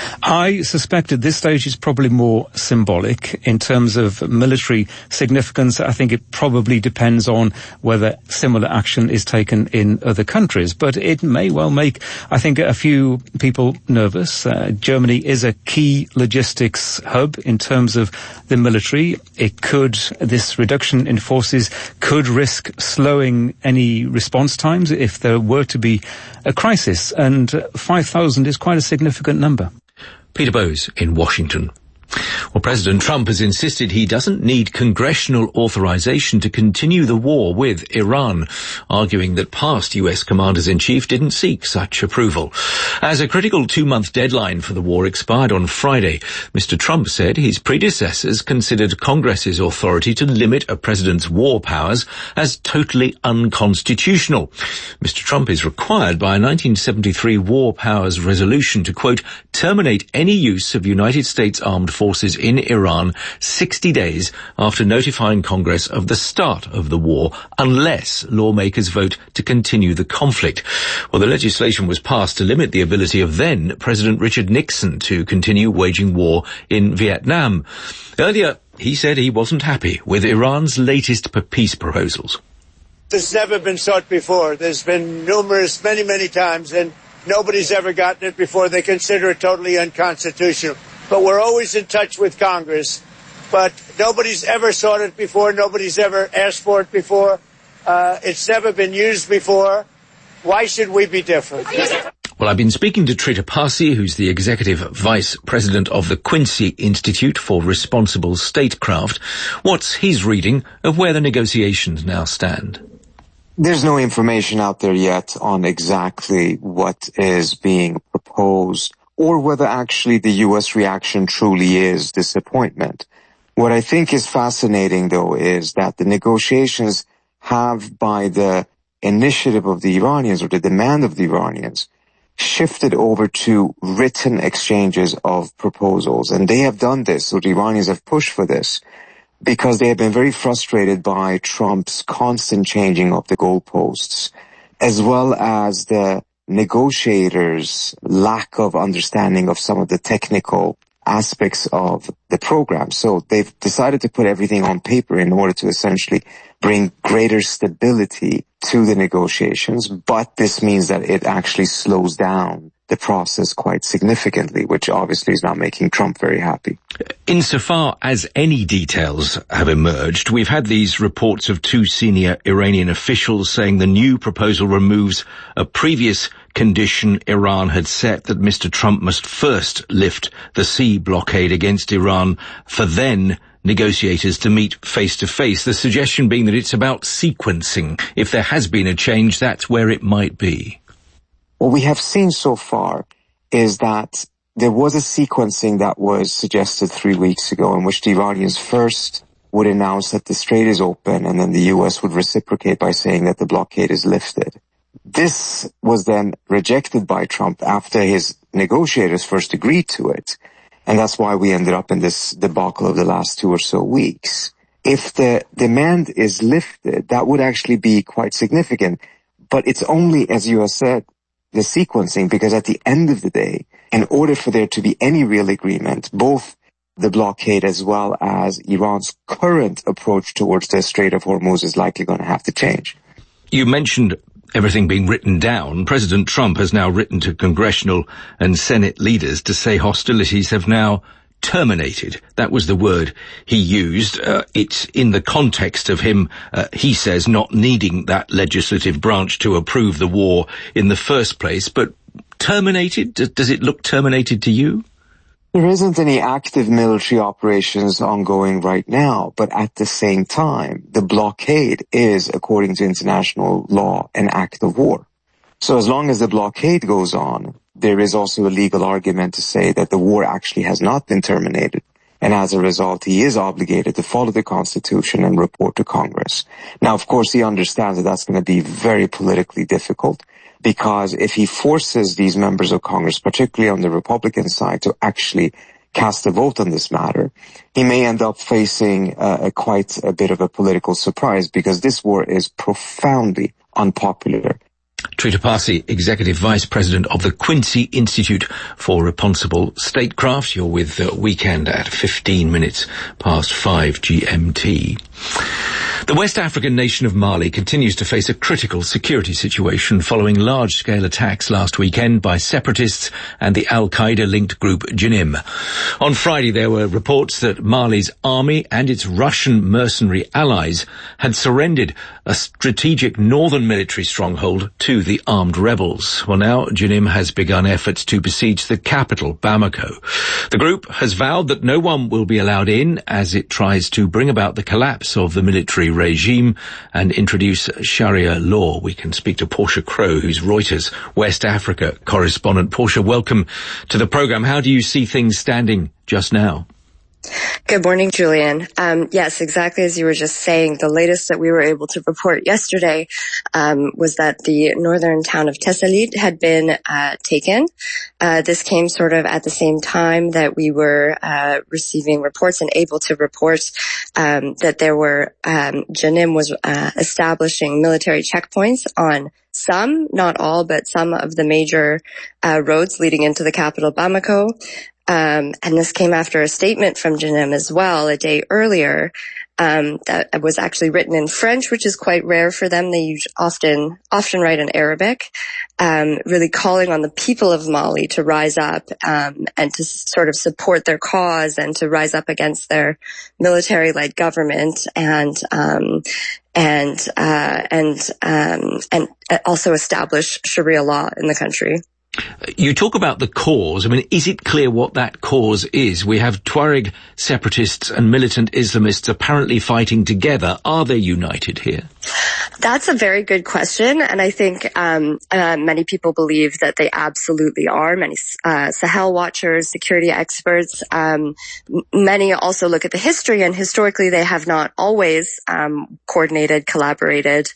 I suspect at this stage it's probably more symbolic. In terms of military significance, I think it probably depends on whether similar action is taken in other countries. But it may well make, I think, a few people nervous. Uh, Germany is a key logistics hub in terms of the military. It could, this reduction in forces could risk slowing any response times if there were to be a crisis. And uh, five thousand is quite a significant number. Peter Bowes in Washington. Well, President Trump has insisted he doesn't need congressional authorization to continue the war with Iran, arguing that past U S commanders-in-chief didn't seek such approval. As a critical two-month deadline for the war expired on Friday, Mister Trump said his predecessors considered Congress's authority to limit a president's war powers as totally unconstitutional. Mister Trump is required by a nineteen seventy-three War Powers Resolution to, quote, terminate any use of United States armed forces in Iran sixty days after notifying Congress of the start of the war, unless lawmakers vote to continue the conflict. Well, the legislation was passed to limit the ability of then President Richard Nixon to continue waging war in Vietnam. Earlier, he said he wasn't happy with Iran's latest peace proposals. This has never been sought before. There's been numerous, many, many times, and nobody's ever gotten it before. They consider it totally unconstitutional. But we're always in touch with Congress. But nobody's ever sought it before. Nobody's ever asked for it before. Uh, it's never been used before. Why should we be different? Well, I've been speaking to Trita Parsi, who's the Executive Vice President of the Quincy Institute for Responsible Statecraft. What's his reading of where the negotiations now stand? There's no information out there yet on exactly what is being proposed or whether actually the U S reaction truly is disappointment. What I think is fascinating, though, is that the negotiations have, by the initiative of the Iranians or the demand of the Iranians, shifted over to written exchanges of proposals. And they have done this, so the Iranians have pushed for this, because they have been very frustrated by Trump's constant changing of the goalposts, as well as the negotiators' lack of understanding of some of the technical aspects of the program. So they've decided to put everything on paper in order to essentially bring greater stability to the negotiations, but this means that it actually slows down the process quite significantly, which obviously is not making Trump very happy. Insofar as any details have emerged, we've had these reports of two senior Iranian officials saying the new proposal removes a previous condition Iran had set, that Mister Trump must first lift the sea blockade against Iran for then negotiators to meet face to face. The suggestion being that it's about sequencing. If there has been a change, that's where it might be. What we have seen so far is that there was a sequencing that was suggested three weeks ago in which the Iranians first would announce that the strait is open and then the U S would reciprocate by saying that the blockade is lifted. This was then rejected by Trump after his negotiators first agreed to it. And that's why we ended up in this debacle of the last two or so weeks. If the demand is lifted, that would actually be quite significant. But it's only, as you have said, the sequencing, because at the end of the day, in order for there to be any real agreement, both the blockade as well as Iran's current approach towards the Strait of Hormuz is likely going to have to change. You mentioned everything being written down. President Trump has now written to congressional and Senate leaders to say hostilities have now terminated. That was the word he used. Uh, it's in the context of him, uh, he says, not needing that legislative branch to approve the war in the first place. But terminated? D- does it look terminated to you? There isn't any active military operations ongoing right now, but at the same time, the blockade is, according to international law, an act of war. So as long as the blockade goes on, there is also a legal argument to say that the war actually has not been terminated. And as a result, he is obligated to follow the Constitution and report to Congress. Now, of course, he understands that that's going to be very politically difficult, because if he forces these members of Congress, particularly on the Republican side, to actually cast a vote on this matter, he may end up facing uh, a quite a bit of a political surprise, because this war is profoundly unpopular. Trita Parsi, Executive Vice President of the Quincy Institute for Responsible Statecraft. You're with the Weekend at fifteen minutes past five G M T. The West African nation of Mali continues to face a critical security situation following large-scale attacks last weekend by separatists and the Al-Qaeda-linked group Jenim. On Friday, there were reports that Mali's army and its Russian mercenary allies had surrendered a strategic northern military stronghold to the armed rebels. Well, now Jenim has begun efforts to besiege the capital, Bamako. The group has vowed that no one will be allowed in as it tries to bring about the collapse of the military regime and introduce Sharia law. We can speak to Portia Crow, who's Reuters West Africa correspondent. Portia, welcome to the programme. How do you see things standing just now? Good morning, Julian. Um, yes, exactly as you were just saying, the latest that we were able to report yesterday um, was that the northern town of Tessalit had been uh, taken. Uh, this came sort of at the same time that we were uh, receiving reports and able to report um, that there were, um, Jenim was uh, establishing military checkpoints on some, not all, but some of the major uh, roads leading into the capital, Bamako. Um, and this came after a statement from Jenim as well a day earlier, um, that was actually written in French, which is quite rare for them. They use often, often write in Arabic, um, really calling on the people of Mali to rise up, um, and to sort of support their cause and to rise up against their military-led government and, um, and, uh, and, um, and also establish Sharia law in the country. You talk about the cause. I mean, is it clear what that cause is? We have Tuareg separatists and militant Islamists apparently fighting together. Are they united here? That's a very good question, and I think um, uh, many people believe that they absolutely are. Many uh, Sahel watchers, security experts, um, m- many also look at the history, and historically they have not always um, coordinated, collaborated.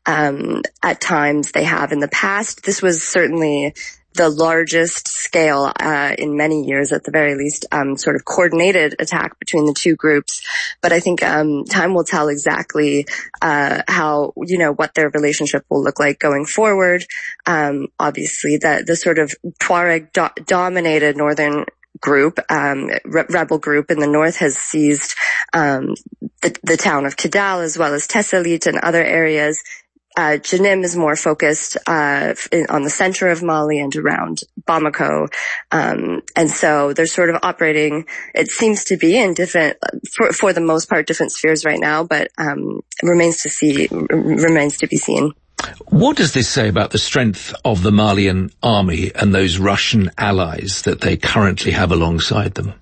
Um, at times they have in the past. This was certainly the largest scale uh in many years, at the very least, um sort of coordinated attack between the two groups. But I think um time will tell exactly uh how, you know, what their relationship will look like going forward. Um obviously the the sort of Tuareg do- dominated northern group, um, re- rebel group in the north has seized um the, the town of Kidal as well as Tessalit and other areas. Uh, Jenim is more focused, uh, in, on the center of Mali and around Bamako. Um, and so they're sort of operating, it seems to be in different, for, for the most part, different spheres right now, but, um, remains to see, r- remains to be seen. What does this say about the strength of the Malian army and those Russian allies that they currently have alongside them?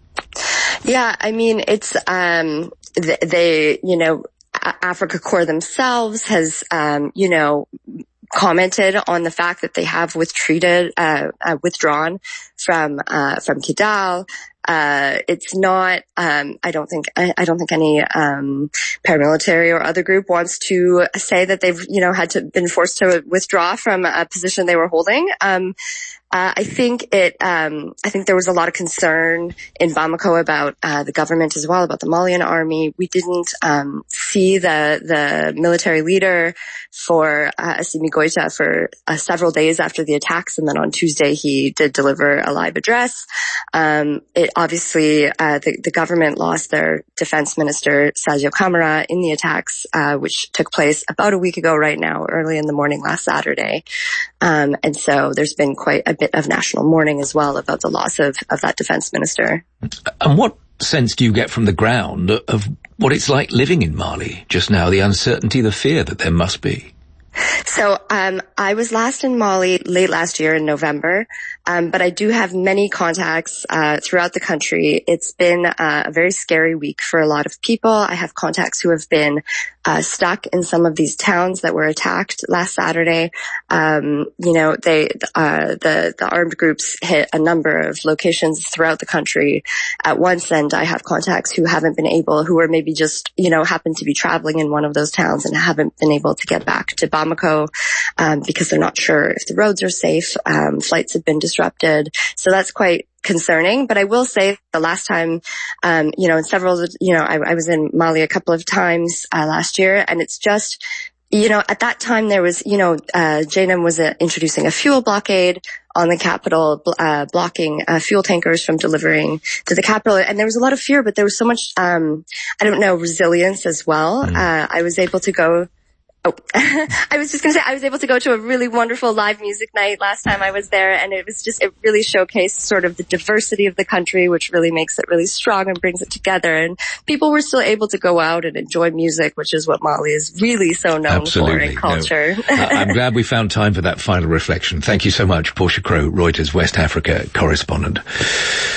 Yeah, I mean, it's, um, th- they, you know, Africa Corps themselves has, um, you know, commented on the fact that they have withdrew, uh, uh, withdrawn from, uh, from Kidal. Uh, it's not, um, I don't think, I, I don't think any, um, paramilitary or other group wants to say that they've, you know, had to, been forced to withdraw from a position they were holding. Um, Uh, I think it, um, I think there was a lot of concern in Bamako about, uh, the government as well, about the Malian army. We didn't, um, see the, the military leader for, uh, Assimi Goïta for uh, several days after the attacks. And then on Tuesday, he did deliver a live address. Um, it obviously, uh, the, the government lost their defense minister, Sadio Camara, in the attacks, uh, which took place about a week ago right now, early in the morning last Saturday. Um, and so there's been quite a bit of national mourning as well about the loss of, of that defense minister. And what sense do you get from the ground of what it's like living in Mali just now, the uncertainty, the fear that there must be? So, um, I was last in Mali late last year in November, um, but I do have many contacts, uh, throughout the country. It's been, uh, a very scary week for a lot of people. I have contacts who have been, uh, stuck in some of these towns that were attacked last Saturday. Um, you know, they, uh, the, the armed groups hit a number of locations throughout the country at once, and I have contacts who haven't been able, who are maybe just, you know, happen to be traveling in one of those towns and haven't been able to get back to Bamako, um, because they're not sure if the roads are safe. Um, flights have been disrupted. So that's quite concerning. But I will say the last time, um, you know, in several, you know, I, I was in Mali a couple of times, uh, last year, and it's just, you know, at that time there was, you know, uh, Jenim was uh, introducing a fuel blockade on the capital, uh, blocking, uh, fuel tankers from delivering to the capital. And there was a lot of fear, but there was so much, um, I don't know, resilience as well. Mm. Uh, I was able to go, Oh, I was just going to say I was able to go to a really wonderful live music night last time I was there, and it was just, it really showcased sort of the diversity of the country, which really makes it really strong and brings it together. And people were still able to go out and enjoy music, which is what Mali is really so known Absolutely. for in culture. No. I'm glad we found time for that final reflection. Thank you so much, Portia Crowe, Reuters West Africa correspondent.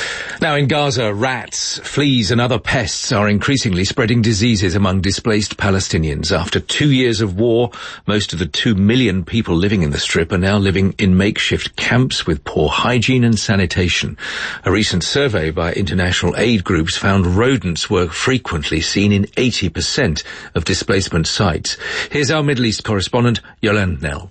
Now in Gaza, rats, fleas and other pests are increasingly spreading diseases among displaced Palestinians. After two years of war, most of the two million people living in the Strip are now living in makeshift camps with poor hygiene and sanitation. A recent survey by international aid groups found rodents were frequently seen in eighty percent of displacement sites. Here's our Middle East correspondent, Yolande Knell.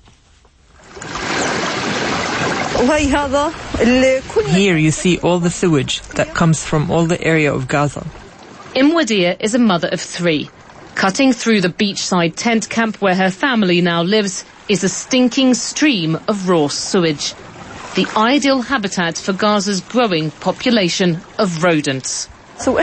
Here you see all the sewage that comes from all the area of Gaza. Imwadia is a mother of three. Cutting through the beachside tent camp where her family now lives is a stinking stream of raw sewage. The ideal habitat for Gaza's growing population of rodents. While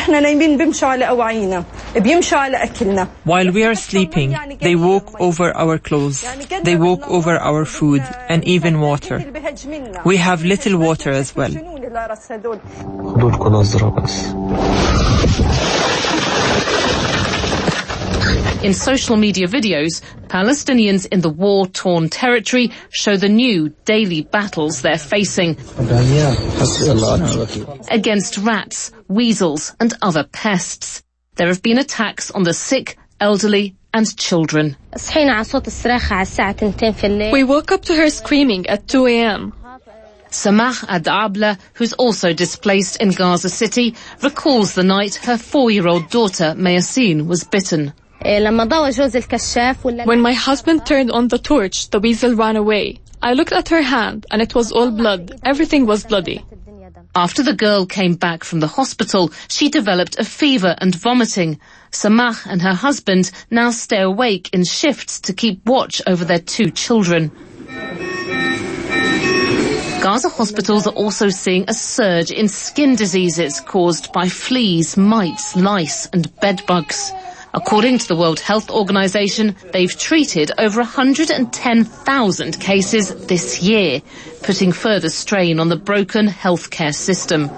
we are sleeping, they walk over our clothes, they walk over our food and even water. We have little water as well. In social media videos, Palestinians in the war-torn territory show the new daily battles they're facing against rats, weasels and other pests. There have been attacks on the sick, elderly and children. We woke up to her screaming at two a.m. Samah Ad-Abla, who's also displaced in Gaza City, recalls the night her four-year-old daughter, Mayaseen, was bitten. When my husband turned on the torch, the weasel ran away. I looked at her hand and it was all blood. Everything was bloody. After the girl came back from the hospital, she developed a fever and vomiting. Samah and her husband now stay awake in shifts to keep watch over their two children. Gaza hospitals are also seeing a surge in skin diseases caused by fleas, mites, lice and bedbugs. According to the World Health Organization, they've treated over one hundred ten thousand cases this year, putting further strain on the broken healthcare system.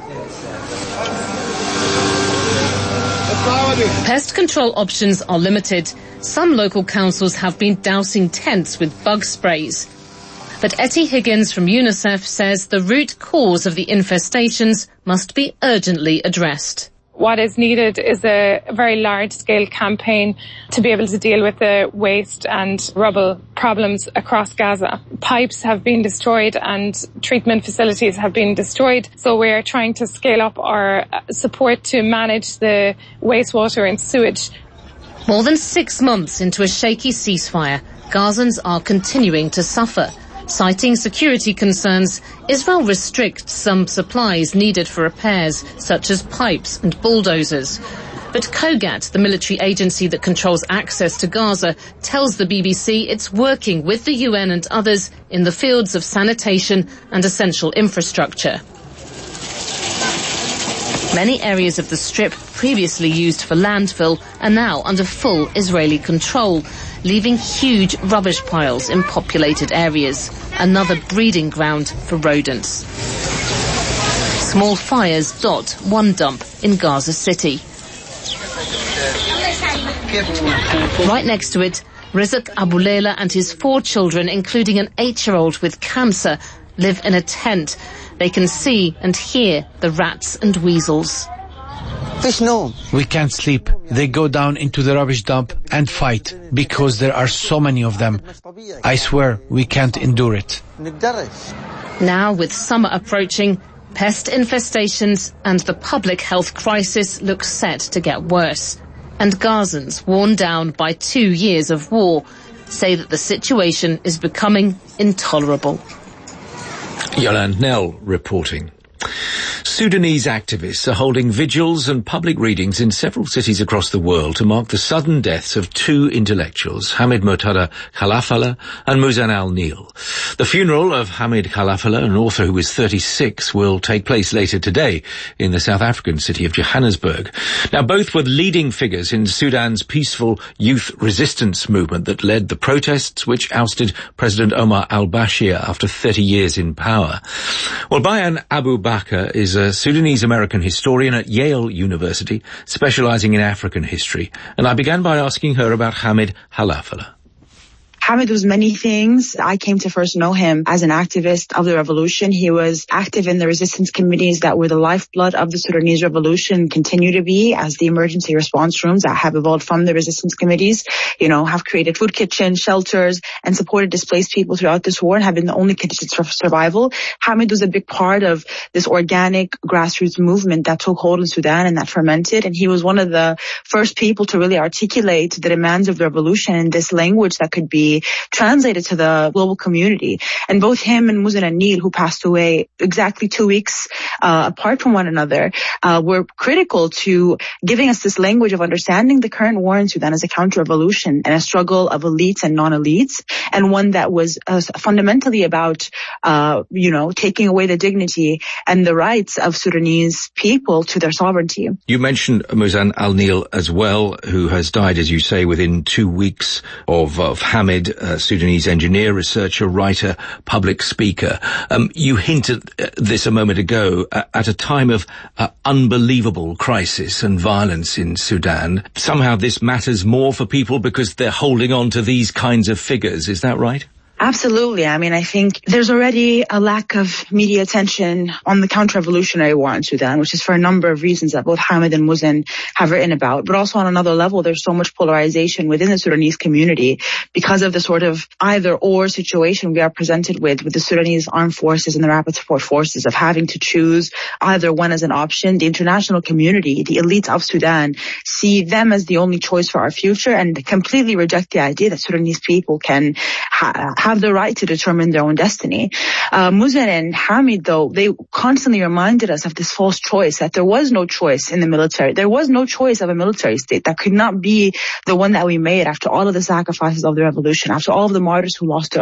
Pest control options are limited. Some local councils have been dousing tents with bug sprays. But Etty Higgins from UNICEF says the root cause of the infestations must be urgently addressed. What is needed is a very large-scale campaign to be able to deal with the waste and rubble problems across Gaza. Pipes have been destroyed and treatment facilities have been destroyed, so we're trying to scale up our support to manage the wastewater and sewage. More than six months into a shaky ceasefire, Gazans are continuing to suffer. Citing security concerns, Israel restricts some supplies needed for repairs, such as pipes and bulldozers. But COGAT, the military agency that controls access to Gaza, tells the B B C it's working with the U N and others in the fields of sanitation and essential infrastructure. Many areas of the Strip previously used for landfill are now under full Israeli control, leaving huge rubbish piles in populated areas, another breeding ground for rodents. Small fires dot one dump in Gaza City. Right next to it, Rizk Abulela and his four children, including an eight-year-old with cancer, live in a tent. They can see and hear the rats and weasels. We can't sleep. They go down into the rubbish dump and fight because there are so many of them. I swear we can't endure it. Now, with summer approaching, pest infestations and the public health crisis look set to get worse. And Gazans, worn down by two years of war, say that the situation is becoming intolerable. Yolande Knell reporting. Sudanese activists are holding vigils and public readings in several cities across the world to mark the sudden deaths of two intellectuals, Hamid Murtada Khalafallah and Muzan al-Nil. The funeral of Hamid Khalafallah, an author who was thirty-six, will take place later today in the South African city of Johannesburg. Now, both were leading figures in Sudan's peaceful youth resistance movement that led the protests which ousted President Omar al-Bashir after thirty years in power. Well, Bayan Abu Bakr is a Sudanese-American historian at Yale University, specializing in African history, and I began by asking her about Hamid Khalafallah. Hamid was many things. I came to first know him as an activist of the revolution. He was active in the resistance committees that were the lifeblood of the Sudanese revolution, continue to be, as the emergency response rooms that have evolved from the resistance committees, you know, have created food kitchens, shelters, and supported displaced people throughout this war and have been the only conditions for survival. Hamid was a big part of this organic grassroots movement that took hold in Sudan and that fermented. And he was one of the first people to really articulate the demands of the revolution in this language that could be translated to the global community. And both him and Muzen and Neil, who passed away exactly two weeks uh, apart from one another, uh, were critical to giving us this language of understanding the current war in Sudan as a counter-revolution and a struggle of elites and non-elites, and one that was uh, fundamentally about, uh, you know, taking away the dignity and the rights of Sudanese people to their sovereignty. You mentioned Muzan al-Nil as well, who has died, as you say, within two weeks of, of Hamid, a Sudanese engineer, researcher, writer, public speaker. Um, you hinted at this a moment ago, uh, at a time of uh, unbelievable crisis and violence in Sudan. Somehow this matters more for people because they're holding on to these kinds of figures. Is that right? Absolutely. I mean, I think there's already a lack of media attention on the counter-revolutionary war in Sudan, which is for a number of reasons that both Hamid and Muzen have written about. But also on another level, there's so much polarization within the Sudanese community because of the sort of either-or situation we are presented with, with the Sudanese armed forces and the rapid support forces, of having to choose either one as an option. The international community, the elites of Sudan, see them as the only choice for our future and completely reject the idea that Sudanese people can ha- have the right to determine their own destiny. Uh, Muzen and Hamid, though, they constantly reminded us of this false choice, that there was no choice in the military. There was no choice of a military state that could not be the one that we made after all of the sacrifices of the revolution, after all of the martyrs who lost their